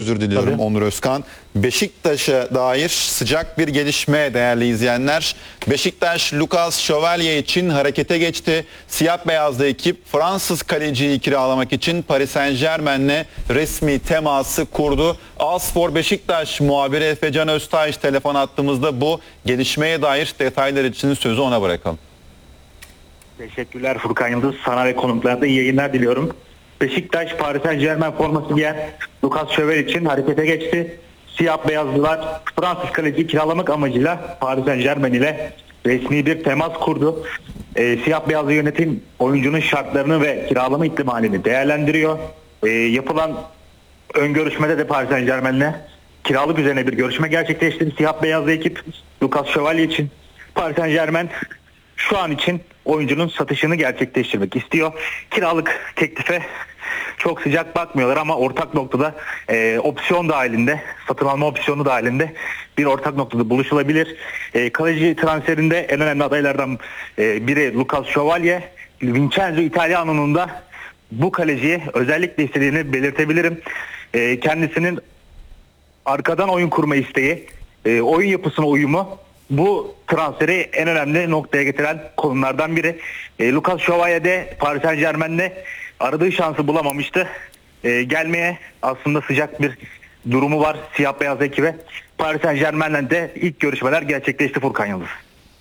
özür diliyorum. Tabii. Onur Özkan. Beşiktaş'a dair sıcak bir gelişme değerli izleyenler. Beşiktaş Lucas Chevalier için harekete geçti. Siyah beyazlı ekip Fransız kaleciyi kiralamak için Paris Saint-Germain'le resmi teması kurdu. Aspor Beşiktaş muhabiri Efecan Öztaş telefon attığımızda bu gelişmeye dair detaylar için sözü ona bırakalım. Teşekkürler Furkan Yıldız. Sana ve konuklarda iyi yayınlar diliyorum. Beşiktaş Paris Saint-Germain forması giyen Lucas Chevalier için harekete geçti. Siyah beyazlılar Fransız kaleciyi kiralamak amacıyla Paris Saint-Germain ile resmi bir temas kurdu. Siyah beyazlı yönetim oyuncunun şartlarını ve kiralama ihtimalini değerlendiriyor. Yapılan ön görüşmede de Paris Saint-Germain'le kiralık üzerine bir görüşme gerçekleşti. Siyah beyazlı ekip Lucas Chevalier için Paris Saint-Germain şu an için oyuncunun satışını gerçekleştirmek istiyor. Kiralık teklife çok sıcak bakmıyorlar ama ortak noktada opsiyon dahilinde, satın alma opsiyonu dahilinde bir ortak noktada buluşulabilir. Kaleci transferinde en önemli adaylardan biri Lucas Chevalier. Vincenzo Italiano'nun da bu kaleciyi özellikle istediğini belirtebilirim. Kendisinin arkadan oyun kurma isteği, oyun yapısına uyumu bu transferi en önemli noktaya getiren konulardan biri. Lucas Chevalier de Paris Saint-Germain'de aradığı şansı bulamamıştı. Gelmeye aslında sıcak bir durumu var siyah beyaz ekibe. Paris Saint-Germain'le de ilk görüşmeler gerçekleşti Furkan Yıldız.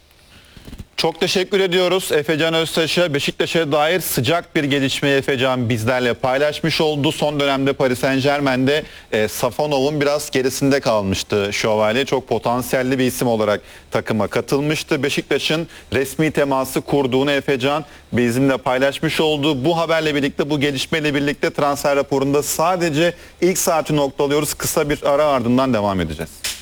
Çok teşekkür ediyoruz Efecan Öztaş'a. Beşiktaş'a dair sıcak bir gelişmeyi Efecan bizlerle paylaşmış oldu. Son dönemde Paris Saint-Germain'de Safonov'un biraz gerisinde kalmıştı Chevalier. Çok potansiyelli bir isim olarak takıma katılmıştı. Beşiktaş'ın resmi teması kurduğunu Efecan bizimle paylaşmış oldu. Bu haberle birlikte, bu gelişmeyle birlikte transfer raporunda sadece ilk saati noktalıyoruz. Kısa bir ara ardından devam edeceğiz.